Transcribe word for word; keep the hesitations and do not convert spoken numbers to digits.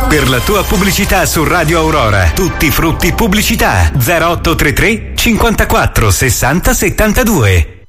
Per la tua pubblicità su Radio Aurora, Tutti Frutti Pubblicità zero otto tre tre cinquantaquattro sessanta settantadue.